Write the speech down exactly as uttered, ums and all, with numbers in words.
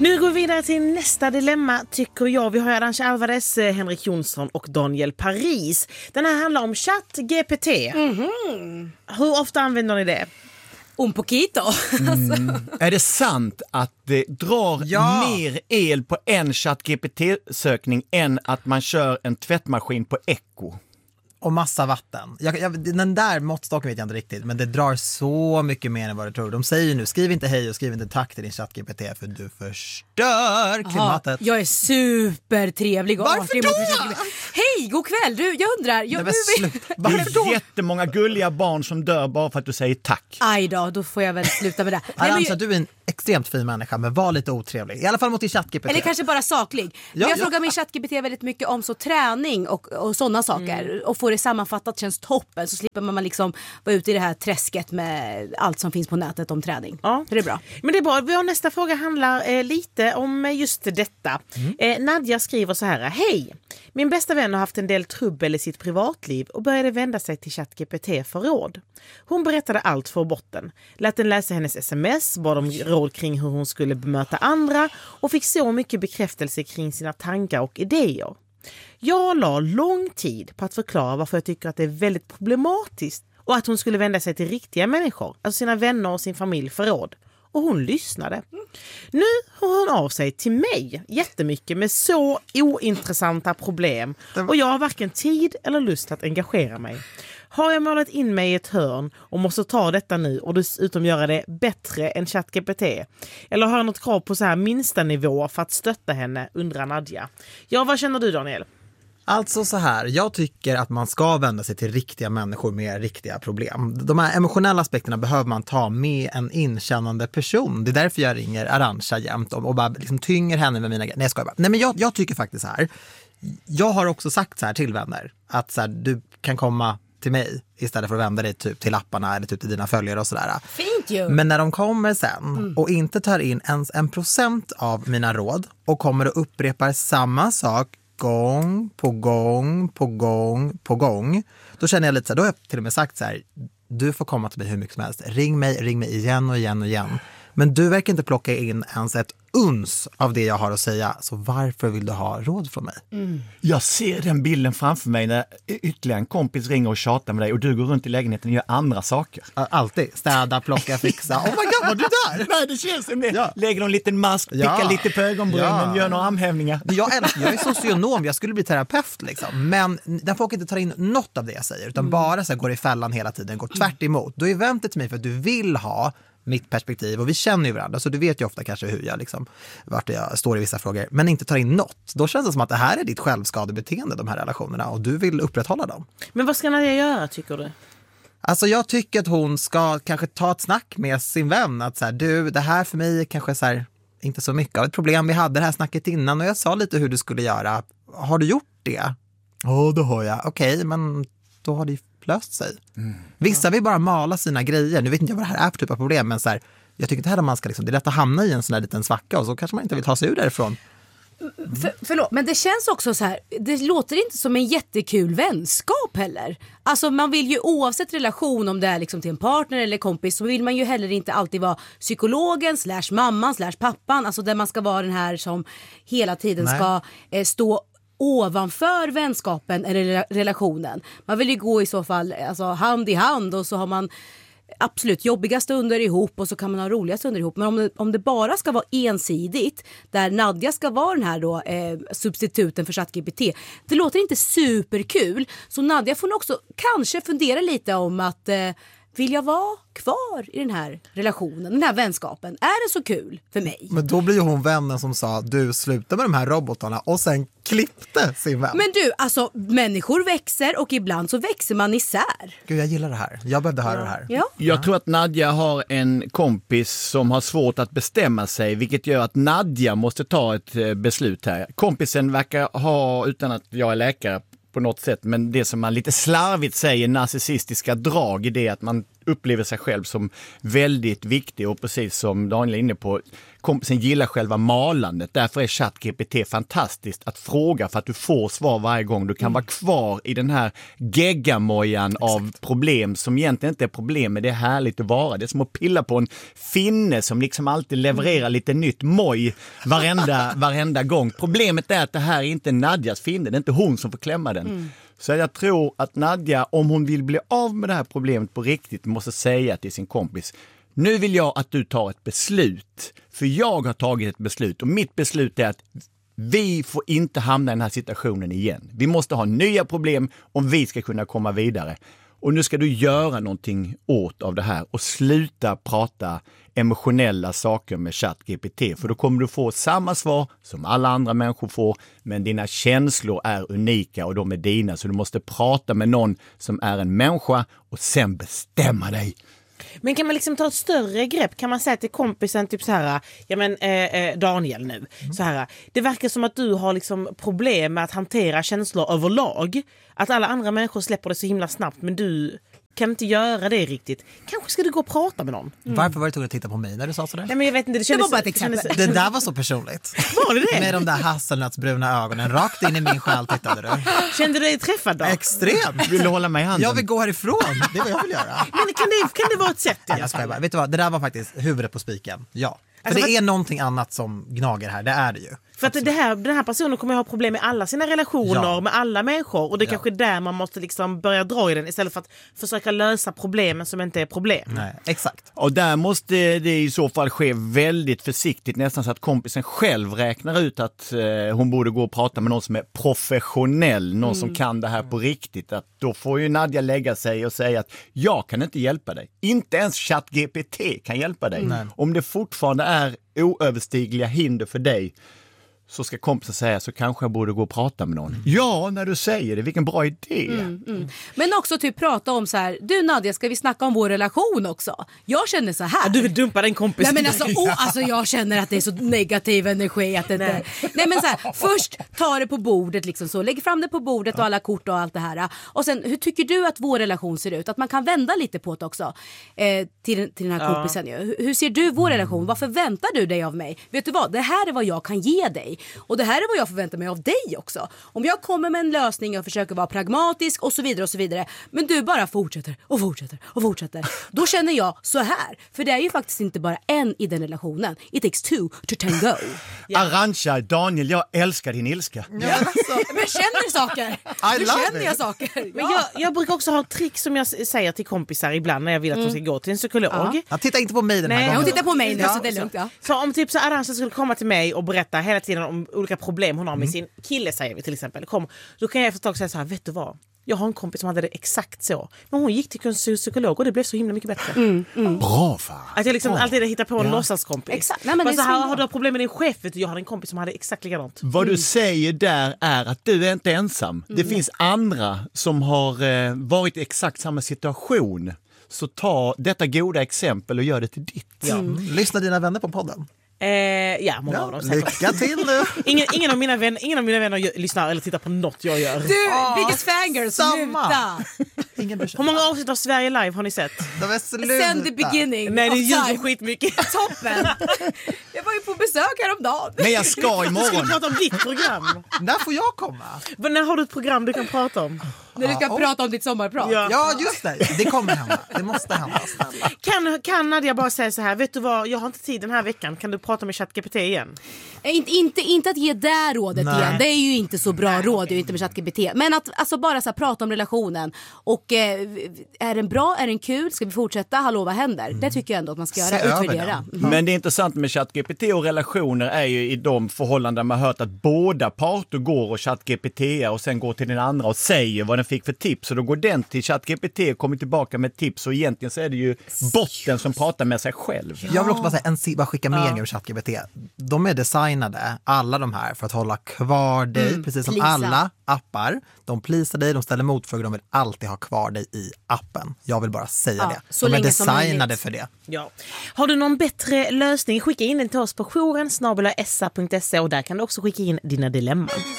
Nu går vi vidare till nästa dilemma, tycker jag. Vi har Arantxa Alvarez, Henrik Jonsson och Daniel Paris. Den här handlar om ChatGPT. Mm-hmm. Hur ofta använder ni det? Un poquito. Mm. Är det sant att det drar ja. mer el på en ChatGPT-sökning än att man kör en tvättmaskin på Echo? Och massa vatten. Jag, jag, den där måttstocken vet jag inte riktigt, men det drar så mycket mer än vad du tror. De säger ju nu, skriv inte hej och skriv inte tack till din ChatGPT för du förstör klimatet. Aha, jag är supertrevlig och artig mot min ChatGPT. Hej, god kväll. Du, jag undrar. Jag, Nej, nu vill... Det är jättemånga gulliga barn som dör bara för att du säger tack. Aj då, då får jag väl sluta med det. Arantxa, du är en extremt fin människa, men var lite otrevlig. I alla fall mot din ChatGPT. Eller kanske bara saklig. Ja, jag ja. frågar min ChatGPT väldigt mycket om så träning och, och sådana saker. Mm. Och får det sammanfattat känns toppen. Så slipper man liksom vara ute i det här träsket med allt som finns på nätet om träning. Ja. Så det är bra. Men det är bra. Vår nästa fråga handlar eh, lite om just detta. Mm. Eh, Nadja skriver så här. Hej! Min bästa vän har haft en del trubbel i sitt privatliv och började vända sig till ChatGPT för råd. Hon berättade allt för botten. Lät den läsa hennes sms, bad om råd kring hur hon skulle bemöta andra och fick så mycket bekräftelse kring sina tankar och idéer. Jag la lång tid på att förklara varför jag tycker att det är väldigt problematiskt och att hon skulle vända sig till riktiga människor, alltså sina vänner och sin familj för råd. Och hon lyssnade. Nu hör hon av sig till mig jättemycket med så ointressanta problem och jag har varken tid eller lust att engagera mig. Har jag målat in mig i ett hörn och måste ta detta nu och dessutom göra det bättre än ChatGPT? Eller har jag något krav på så här minsta nivå för att stötta henne, undrar Nadja. Ja, vad känner du, Daniel? Alltså så här, jag tycker att man ska vända sig till riktiga människor med riktiga problem. De här emotionella aspekterna behöver man ta med en inkännande person. Det är därför jag ringer Arantxa jämt och, och bara liksom tynger henne med mina grejer. Nej, jag skojar bara. Nej, men jag, jag tycker faktiskt så här. Jag har också sagt så här till vänner att så här, du kan komma till mig istället för att vända dig typ till apparna eller typ till dina följare och sådär. Fint ju! Men när de kommer sen mm. och inte tar in ens en procent av mina råd och kommer och upprepar samma sak gång på gång på gång på gång, då känner jag lite så här, då har jag till och med sagt så här, du får komma till mig hur mycket som helst. Ring mig, ring mig igen och igen och igen. Men du verkar inte plocka in ens ett uns av det jag har att säga. Så varför vill du ha råd från mig? Mm. Jag ser den bilden framför mig när ytterligare en kompis ringer och tjatar med dig och du går runt i lägenheten och gör andra saker. Alltid. Städa, plocka, fixa. Oh my god, var du där? Nej, det känns som det. Ja. Lägger en liten mask, ja. pickar lite på ögonbrynen, ja. gör några armhävningar. Jag, älskar, jag är socionom, jag skulle bli terapeut liksom. Men när folk inte tar in något av det jag säger utan mm. bara så här, går i fällan hela tiden, går tvärt emot. Då är väntet till mig för att du vill ha mitt perspektiv och vi känner ju varandra så du vet ju ofta kanske hur jag liksom vart jag står i vissa frågor men inte tar in något. Då känns det som att det här är ditt självskadebeteende, de här relationerna, och du vill upprätthålla dem. Men vad ska Nadja göra, tycker du? Alltså jag tycker att hon ska kanske ta ett snack med sin vän att så här, du, det här för mig är kanske så här, inte så mycket av ett problem. Vi hade det här snacket innan och jag sa lite hur du skulle göra. Har du gjort det? Ja, det har jag. Okej, okay, men då har det löst sig. Mm. Vissa vill bara mala sina grejer. Nu vet inte jag vad det här är för typ av problem, men så här, jag tycker inte heller man ska liksom, det är lätt att hamna i en sån här liten svacka och så kanske man inte vill ta sig ur därifrån. Mm. För, förlåt, men det känns också så här, det låter inte som en jättekul vänskap heller. Alltså man vill ju oavsett relation, om det är liksom till en partner eller kompis, så vill man ju heller inte alltid vara psykologen slash mamman slash pappan, alltså där man ska vara den här som hela tiden Nej. ska eh, stå ovanför vänskapen eller relationen. Man vill ju gå i så fall alltså, hand i hand och så har man absolut jobbiga stunder ihop och så kan man ha roliga stunder ihop. Men om det, om det bara ska vara ensidigt, där Nadja ska vara den här då, eh, substituten för ChatGPT, det låter inte superkul. Så Nadja får också kanske fundera lite om att eh, vill jag vara kvar i den här relationen, den här vänskapen? Är det så kul för mig? Men då blir ju hon vännen som sa, du slutar med de här robotarna, och sen klippte sin vän. Men du, alltså människor växer och ibland så växer man isär. Gud, jag gillar det här. Jag behövde höra ja. det här. Ja. Jag tror att Nadja har en kompis som har svårt att bestämma sig, vilket gör att Nadja måste ta ett beslut här. Kompisen verkar ha, utan att jag är läkare på något sätt, men det som man lite slarvigt säger narcissistiska drag i det att man upplever sig själv som väldigt viktig och precis som Daniel är inne på, kompisen gillar själva malandet. Därför är ChatGPT fantastiskt att fråga för att du får svar varje gång. Du kan mm. vara kvar i den här geggamojan av problem som egentligen inte är problem, men det är härligt att vara. Det är som att pilla på en finne som liksom alltid levererar lite nytt moj varenda, varenda gång. Problemet är att det här är inte Nadjas finne, det är inte hon som får klämma den. Mm. Så jag tror att Nadja, om hon vill bli av med det här problemet på riktigt, måste säga till sin kompis: nu vill jag att du tar ett beslut. För jag har tagit ett beslut och mitt beslut är att vi får inte hamna i den här situationen igen. Vi måste ha nya problem om vi ska kunna komma vidare. Och nu ska du göra någonting åt av det här och sluta prata emotionella saker med ChatGPT. För då kommer du få samma svar som alla andra människor får, men dina känslor är unika och de är dina. Så du måste prata med någon som är en människa och sen bestämma dig. Men kan man liksom ta ett större grepp? Kan man säga till kompisen typ så här, ja men eh, Daniel nu, mm. så här, det verkar som att du har liksom problem med att hantera känslor överlag. Att alla andra människor släpper det så himla snabbt, men du kan inte göra det riktigt. Kanske ska du gå och prata med någon. Mm. Varför var du tvungen att titta på mig när du sa sådär? Nej, men jag vet inte, det, kändes, det var bara ett exempel. Kändes... Det där var så personligt. Var det det? Med de där hasselnötsbruna ögonen rakt in i min själ tittade du. Kände du dig träffad då? Extremt. Vill du hålla mig i handen? Jag vill gå härifrån. Det är vad jag vill göra. Men kan det, kan det vara ett sätt? Ja, jag ska bara. Vet du vad, det där var faktiskt huvudet på spiken. Ja. För Alltså, det för... är någonting annat som gnager här, det är det ju. För att det här, den här personen kommer ha problem med alla sina relationer, ja. med alla människor. Och det är ja. kanske där man måste liksom börja dra i den istället för att försöka lösa problemen som inte är problem. Nej, exakt. Och där måste det i så fall ske väldigt försiktigt, nästan så att kompisen själv räknar ut att eh, hon borde gå och prata med någon som är professionell, någon mm. som kan det här på riktigt. Att då får ju Nadja lägga sig och säga att jag kan inte hjälpa dig. Inte ens ChatGPT kan hjälpa dig. Mm. Om det fortfarande är oöverstigliga hinder för dig, så ska kompisen säga så kanske jag borde gå och prata med någon. Mm. Ja, när du säger det, vilken bra idé. Mm, mm. Men också typ prata om så här, du Nadja, ska vi snacka om vår relation också? Jag känner så här. Ja, du vill dumpa den kompisen. Nej, men alltså, oh, alltså jag känner att det är så negativ energi att det nej. nej men så här, först ta det på bordet liksom så, lägg fram det på bordet och alla kort och allt det här. Och sen, hur tycker du att vår relation ser ut? Att man kan vända lite på det också eh, till, till den här kompisen. Ja. Hur, hur ser du vår relation? Vad förväntar du dig av mig? Vet du vad, det här är vad jag kan ge dig. Och det här är vad jag förväntar mig av dig också. Om jag kommer med en lösning och försöker vara pragmatisk och så vidare och så vidare, men du bara fortsätter och fortsätter och fortsätter, då känner jag så här. För det är ju faktiskt inte bara en i den relationen. It takes two to tango. Yeah. Arantxa, Daniel, jag älskar din ilska. Ja, alltså, men jag känner saker. Nu känner jag saker. Ja. Men jag, jag brukar också ha ett trick som jag säger till kompisar ibland när jag vill att mm. de ska gå till en psykolog. Ja. Ja, titta inte på mig den här Nej, gången. Hon tittar på mig nu, ja, så det är lugnt. Ja. Så om typ så Arantxa skulle komma till mig och berätta hela tiden om olika problem hon har med mm. sin kille, säger vi till exempel. Kom, då kan jag efter ett tag säga så här, vet du vad? Jag har en kompis som hade det exakt så. Men hon gick till en psykolog och det blev så himla mycket bättre. Mm, mm. Bra fan. Att jag liksom Bra. alltid hittar på en ja. låtsaskompis. Exakt. Nej, men men det så här, har du problem med din chef? Vet du, jag hade en kompis som hade exakt likadant. Vad mm. du säger där är att du är inte ensam. Mm. Det finns andra som har eh, varit i exakt samma situation. Så ta detta goda exempel och gör det till ditt. Ja. Mm. Lyssna dina vänner på podden. Eh, ja, många ja, av dem. Lycka till nu! ingen, ingen, av mina vänner, ingen av mina vänner gör, lyssnar eller tittar på något jag gör. Du, oh, biggest fangirl, sluta! Hur många avsnitt av Sverige Live har ni sett? De är sluta. Sen the beginning. Nej, det ljuger skitmycket. Toppen! Jag var ju på besök häromdagen. Men jag ska imorgon. Du ska prata om ditt program. När får jag komma? Men när har du ett program du kan prata om? När du ska ja, prata om ditt sommarprat. Ja, ja just det. Det kommer hända. Det måste hända. Kan, kan Nadja bara säga så här, vet du vad, jag har inte tid den här veckan. Kan du prata med ChatGPT igen? Inte, inte, inte att ge det rådet Nej. igen. Det är ju inte så bra Nej, råd okay. ju inte med ChatGPT. Men att alltså, bara så här, prata om relationen. Och eh, är den bra, är den kul? Ska vi fortsätta? Hallå, vad händer? Mm. Det tycker jag ändå att man ska göra. Utvärdera. Mm. Men det är intressant med ChatGPT och relationer är ju i de förhållanden man har hört att båda parter går och ChatGPT och sen går till den andra och säger vad den fick för tips. Och då går den till ChatGPT och kommer tillbaka med tips. Och egentligen så är det ju botten som pratar med sig själv. Ja. Jag vill också bara säga, en, bara skicka med ja. om ChatGPT. De är designade, alla de här, för att hålla kvar dig, mm, precis som plisa. alla appar. De plisar dig, de ställer motfrågor, de vill alltid ha kvar dig i appen. Jag vill bara säga ja, det. De är designade för det. Ja. Har du någon bättre lösning, skicka in den till oss på jouren snabel-a essa punkt se och där kan du också skicka in dina dilemman.